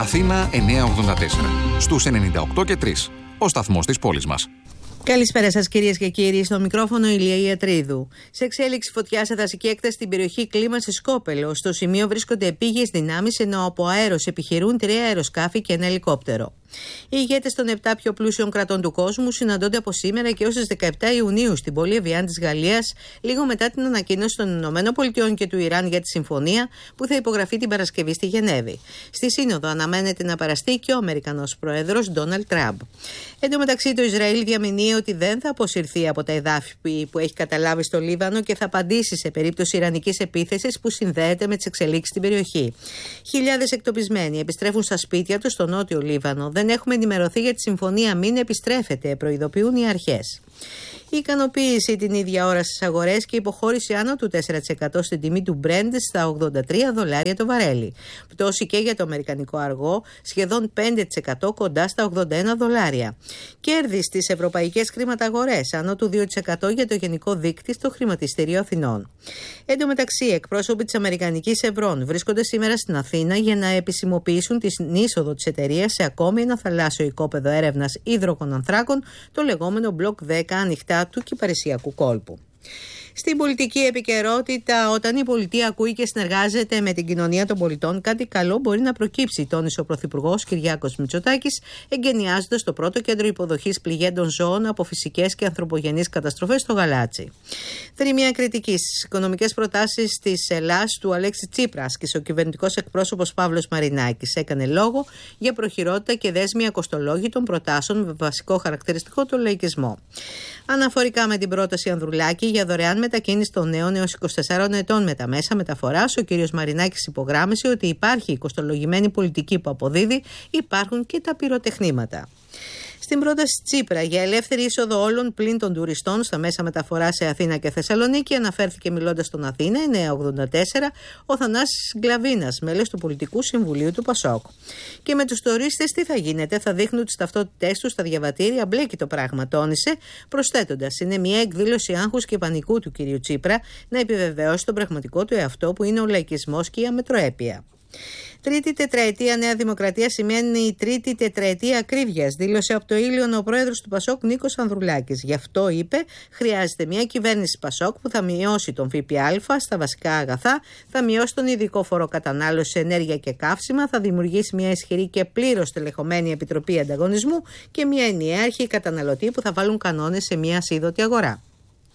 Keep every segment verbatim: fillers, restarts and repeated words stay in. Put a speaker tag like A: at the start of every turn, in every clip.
A: Αθήνα εννιακόσια ογδόντα τέσσερα. Στους ενενήντα οκτώ και τρία. Ο σταθμός της πόλης μας.
B: Καλησπέρα σας κυρίες και κύριοι, στο μικρόφωνο Ηλία Ιατρίδου. Σε εξέλιξη φωτιά σε δασική έκταση στην περιοχή Κλίμα στη Σκόπελο. Στο σημείο βρίσκονται επίγειες δυνάμεις, ενώ από αέρος επιχειρούν τρία αεροσκάφη και ένα ελικόπτερο. Οι ηγέτες των επτά πιο πλούσιων κρατών του κόσμου συναντώνται από σήμερα και έως τις δεκαεπτά Ιουνίου στην πόλη Εβιάν της Γαλλίας, λίγο μετά την ανακοίνωση των ΗΠΑ και του Ιράν για τη συμφωνία που θα υπογραφεί την Παρασκευή στη Γενέβη. Στη Σύνοδο αναμένεται να παραστεί και ο Αμερικανός Πρόεδρος Ντόναλντ Τραμπ. Εν τω μεταξύ, το Ισραήλ διαμηνύει ότι δεν θα αποσυρθεί από τα εδάφη που έχει καταλάβει στο Λίβανο και θα απαντήσει σε περίπτωση ιρανικής επίθεσης που συνδέεται με τις εξελίξεις στην περιοχή. Χιλιάδες εκτοπισμένοι επιστρέφουν στα σπίτια τους στο νότιο Λίβανο. Δεν έχουμε ενημερωθεί για τη συμφωνία, μην επιστρέφεται, προειδοποιούν οι αρχές. Η ικανοποίηση την ίδια ώρα στις αγορές και υποχώρηση άνω του τέσσερα τοις εκατό στην τιμή του Brent στα ογδόντα τρία δολάρια το βαρέλι. Πτώση και για το αμερικανικό αργό, σχεδόν πέντε τοις εκατό κοντά στα ογδόντα ένα δολάρια. Κέρδη στις ευρωπαϊκές χρηματαγορές, άνω του δύο τοις εκατό για το γενικό δείκτη στο χρηματιστήριο Αθηνών. Εν τω μεταξύ, εκπρόσωποι της Αμερικανικής Ευρών βρίσκονται σήμερα στην Αθήνα για να επισημοποιήσουν την είσοδο της εταιρείας σε ακόμη ένα θαλάσσιο οικόπεδο έρευνας υδρογονανθράκων, το λεγόμενο Block δέκα ανοιχτά του Κυπαρισιακού κόλπου. Στην πολιτική επικαιρότητα, όταν η πολιτεία ακούει και συνεργάζεται με την κοινωνία των πολιτών, κάτι καλό μπορεί να προκύψει, τόνισε ο Πρωθυπουργός Κυριάκος Μητσοτάκης, εγκαινιάζοντας το πρώτο κέντρο υποδοχής πληγέντων ζώων από φυσικές και ανθρωπογενείς καταστροφές στο Γαλάτσι. Θρυμία κριτική στις οικονομικές προτάσεις της Ελλάς του Αλέξη Τσίπρα και ο κυβερνητικός εκπρόσωπος Παύλος Μαρινάκης έκανε λόγο για προχειρότητα και δέσμια κοστολόγητων προτάσεων με βασικό χαρακτηριστικό τον λαϊκισμό. Αναφορικά με την πρόταση Ανδρουλάκη για δωρεάν μετακίνηση των νέων έως είκοσι τεσσάρων ετών με τα μέσα μεταφοράς, ο κ. Μαρινάκης υπογράμμισε ότι υπάρχει η κοστολογημένη πολιτική που αποδίδει, υπάρχουν και τα πυροτεχνήματα. Στην πρόταση Τσίπρα για ελεύθερη είσοδο όλων πλην των τουριστών στα μέσα μεταφορά σε Αθήνα και Θεσσαλονίκη, αναφέρθηκε μιλώντας στον Αθήνα εννιακόσια ογδόντα τέσσερα ο Θανάσης Γκλαβίνας, μέλος του Πολιτικού Συμβουλίου του Πασόκ. Και με τους τουρίστες τι θα γίνεται, θα δείχνουν τις ταυτότητές τους στα διαβατήρια, μπλέκει το πράγμα, τόνισε, προσθέτοντας: είναι μια εκδήλωση άγχους και πανικού του κ. Τσίπρα να επιβεβαιώσει τον πραγματικό του εαυτό που είναι ο λαϊκισμός και η αμετροέπεια. Τρίτη τετραετία Νέα Δημοκρατία σημαίνει η τρίτη τετραετία ακρίβειας, δήλωσε από το Ήλιον ο πρόεδρος του Πασόκ Νίκος Ανδρουλάκης. Γι' αυτό είπε: χρειάζεται μια κυβέρνηση Πασόκ που θα μειώσει τον ΦΠΑ στα βασικά αγαθά, θα μειώσει τον ειδικό φόρο κατανάλωση σε ενέργεια και καύσιμα, θα δημιουργήσει μια ισχυρή και πλήρως τελεχωμένη επιτροπή ανταγωνισμού και μια ενιαία αρχή καταναλωτή που θα βάλουν κανόνες σε μια ασίδωτη αγορά.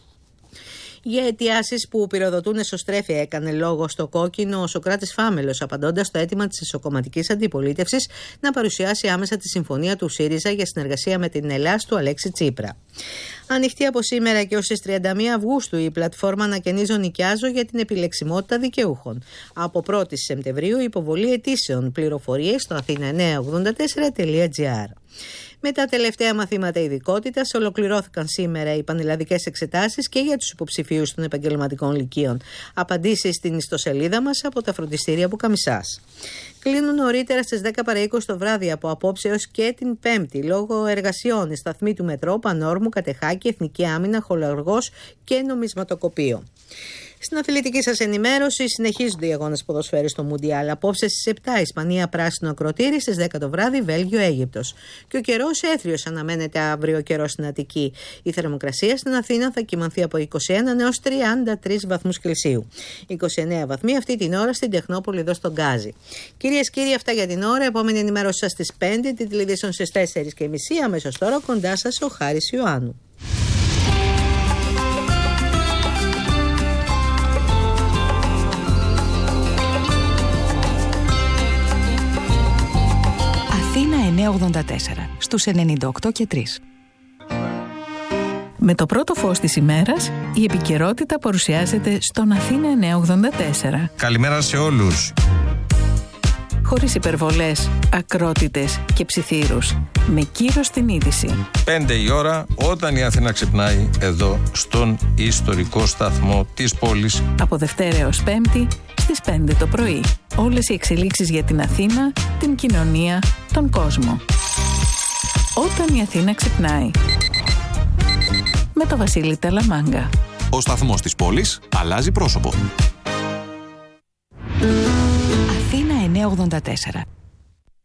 B: Για αιτιάσεις που πυροδοτούν εσωστρέφεια έκανε λόγο στο Κόκκινο ο Σωκράτης Φάμελος, απαντώντας στο αίτημα της εσωκομματικής αντιπολίτευσης να παρουσιάσει άμεσα τη συμφωνία του ΣΥΡΙΖΑ για συνεργασία με την Ελλάς του Αλέξη Τσίπρα. Ανοιχτή από σήμερα και ως τις τριάντα μία Αυγούστου η πλατφόρμα Ανακαινίζω Νοικιάζω για την επιλεξιμότητα δικαιούχων. Από πρώτη Σεπτεμβρίου υποβολή αιτήσεων, πληροφορίες στο αθήνα εννιακόσια ογδόντα τέσσερα τελεία τζι άρ. Με τα τελευταία μαθήματα ειδικότητας ολοκληρώθηκαν σήμερα οι πανελλαδικές εξετάσεις και για τους υποψηφίους των επαγγελματικών λυκείων. Απαντήσεις στην ιστοσελίδα μας από τα φροντιστήρια από Καμισάς. Κλείνουν νωρίτερα στις δέκα παρά είκοσι το βράδυ από απόψε έως και την Πέμπτη λόγω εργασιών οι σταθμοί του Μετρό, Πανόρμου, Κατεχάκη, Εθνική Άμυνα, Χολαργός και Νομισματοκοπείο. Στην αθλητική σας ενημέρωση συνεχίζονται οι αγώνες ποδοσφαίρου στο Μουντιάλ. Απόψε στις επτά Ισπανία πράσινο ακροτήρι, στις δέκα το βράδυ Βέλγιο Αίγυπτος. Και ο καιρός έθριος αναμένεται αύριο καιρό στην Αττική. Η θερμοκρασία στην Αθήνα θα κυμανθεί από είκοσι ένα έως τριάντα τρεις βαθμούς Κελσίου. είκοσι εννέα βαθμοί αυτή την ώρα στην Τεχνόπολη εδώ στον Γκάζι. Κυρίες και κύριοι, αυτά για την ώρα. Επόμενη ενημέρωση σας στις πέντε, τη τηλεδιασόν στις τέσσερις και μισή. Αμέσως τώρα κοντά σας ο Χάρης Ιωάννου.
C: εννιακόσια ογδόντα τέσσερα στους ενενήντα οκτώ και τρία. Με το πρώτο φως της ημέρας, η επικαιρότητα παρουσιάζεται στον Αθήνα εννιακόσια ογδόντα τέσσερα.
D: Καλημέρα σε όλους.
C: Χωρίς υπερβολές, ακρότητες και ψιθύρους. Με κύρος την είδηση.
D: Πέντε η ώρα όταν η Αθήνα ξυπνάει εδώ στον ιστορικό σταθμό της πόλης.
C: Από Δευτέρα έως Πέμπτη στις πέντε το πρωί. Όλες οι εξελίξεις για την Αθήνα, την κοινωνία, τον κόσμο. Όταν η Αθήνα ξυπνάει. Με το Βασίλη Ταλαμάγκα.
A: Ο σταθμός της πόλης αλλάζει πρόσωπο.
C: Αθήνα εννιακόσια ογδόντα τέσσερα.